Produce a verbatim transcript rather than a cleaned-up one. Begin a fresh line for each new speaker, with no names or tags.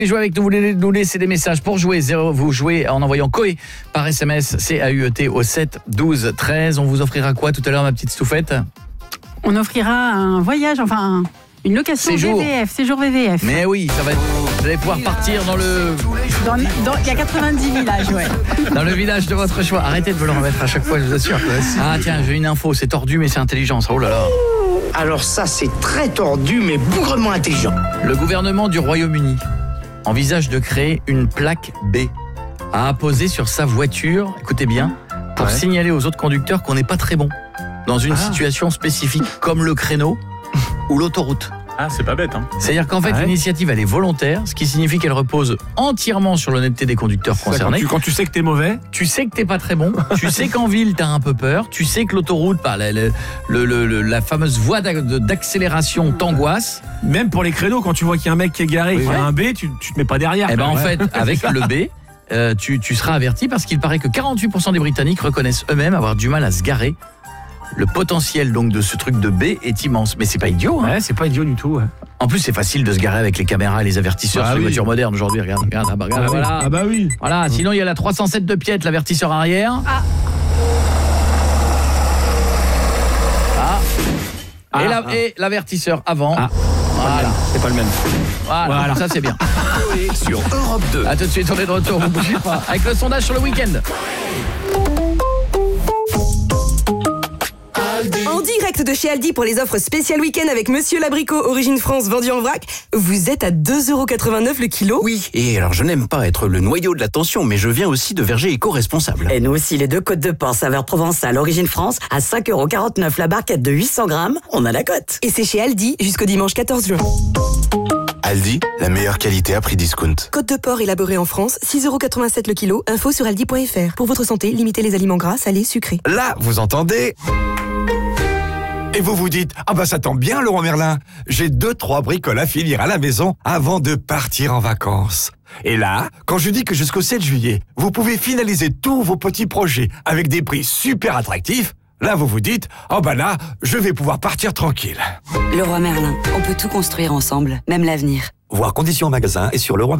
Jouez avec nous, vous voulez nous laisser des messages pour jouer, zéro, vous jouez en envoyant Coé par S M S, C A U E T au sept douze treize. On vous offrira quoi tout à l'heure, ma petite Stouffette?
On offrira un voyage, enfin une location
séjour.
V V F, séjour V V F.
Mais oui, ça va être... vous allez pouvoir partir dans le...
Dans, dans, il y a quatre-vingt-dix villages, ouais.
Dans le village de votre choix. Arrêtez de me le remettre à chaque fois, je vous assure. Ah tiens, j'ai une info, c'est tordu mais c'est intelligent, ça. Oh là là.
Alors ça, c'est très tordu mais bougrement intelligent.
Le gouvernement du Royaume-Uni envisage de créer une plaque B à apposer sur sa voiture, écoutez bien, pour ouais. signaler aux autres conducteurs qu'on n'est pas très bon dans une ah. situation spécifique comme le créneau ou l'autoroute.
Ah, c'est pas bête, hein.
C'est-à-dire qu'en fait, ah ouais. l'initiative, elle est volontaire, ce qui signifie qu'elle repose entièrement sur l'honnêteté des conducteurs
ça,
concernés.
Quand tu, quand tu sais que t'es mauvais,
tu sais que t'es pas très bon, tu sais qu'en ville, t'as un peu peur, tu sais que l'autoroute, bah, la, la, le, le, la fameuse voie d'accélération t'angoisse.
Même pour les créneaux, quand tu vois qu'il y a un mec qui est garé, oui, qui ouais. a un B, tu, tu te mets pas derrière.
Eh ben en fait, avec le B, euh, tu, tu seras averti parce qu'il paraît que quarante-huit pour cent des Britanniques reconnaissent eux-mêmes avoir du mal à se garer. Le potentiel donc de ce truc de B est immense, mais c'est pas idiot. Hein.
Ouais, c'est pas idiot du tout. Ouais.
En plus, c'est facile de se garer avec les caméras et les avertisseurs bah sur oui. les voitures modernes aujourd'hui. Regarde, regarde, regarde,
ah
voilà.
Ah bah oui.
Voilà. Sinon, il y a la trois cent sept de Piette, l'avertisseur arrière. Ah. Ah. Et, la, ah. et l'avertisseur avant. Ah.
Voilà. C'est pas le même.
Voilà. voilà. Ça c'est bien.
Sur Europe deux.
A tout de suite, on est de retour. Vous bougez pas. Avec le sondage sur le week-end.
En direct de chez Aldi pour les offres spéciales week-end avec Monsieur Labricot, origine France, vendu en vrac. Vous êtes à deux euros quatre-vingt-neuf le kilo.
Oui, et alors je n'aime pas être le noyau de l'attention, mais je viens aussi de Verger éco-responsable.
Et nous aussi, les deux côtes de porc saveur provençale, origine France, à cinq euros quarante-neuf la barquette de huit cents grammes, on a la cote.
Et c'est chez Aldi jusqu'au dimanche quatorze juin.
Aldi, la meilleure qualité à prix discount.
Côte de porc élaborée en France, six euros quatre-vingt-sept le kilo. Info sur aldi point f r. Pour votre santé, limitez les aliments gras, salés, sucrés.
Là, vous entendez ? Et vous vous dites, ah bah ça tombe bien Laurent Merlin, j'ai deux, trois bricoles à finir à la maison avant de partir en vacances. Et là, quand je dis que jusqu'au sept juillet, vous pouvez finaliser tous vos petits projets avec des prix super attractifs, là vous vous dites, oh bah là, je vais pouvoir partir tranquille.
Leroy Merlin, on peut tout construire ensemble, même l'avenir.
Voir conditions en magasin et sur leroy